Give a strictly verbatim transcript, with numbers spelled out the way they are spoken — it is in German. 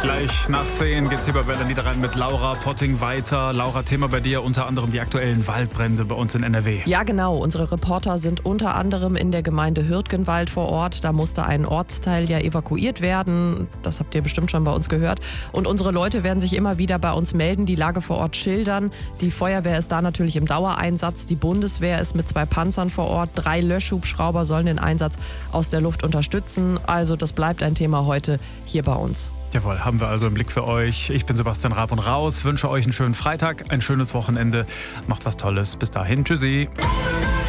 Gleich nach zehn geht's hier bei Welle Niederrhein mit Laura Potting weiter. Laura, Thema bei dir unter anderem die aktuellen Waldbrände bei uns in N R W. Ja, genau. Unsere Reporter sind unter anderem in der Gemeinde Hürtgenwald vor Ort. Da musste ein Ortsteil ja evakuiert werden. Das habt ihr bestimmt schon bei uns gehört. Und unsere Leute werden sich immer wieder bei uns melden, die Lage vor Ort schildern. Die Feuerwehr ist da natürlich im Dauereinsatz. Die Bundeswehr ist mit zwei Panzern vor Ort. Drei Löschhubschrauber sollen den Einsatz aus der Luft unterstützen. Also das bleibt ein Thema heute hier bei uns. Jawohl, haben wir also im Blick für euch. Ich bin Sebastian Raab und raus. Wünsche euch einen schönen Freitag, ein schönes Wochenende. Macht was Tolles. Bis dahin, tschüssi.